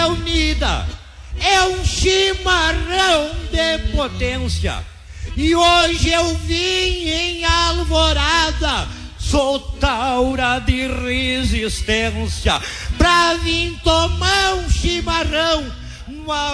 reunida. É um chimarrão de potência. E hoje eu vim em alvorada, sou taura de resistência, pra vir tomar um chimarrão numa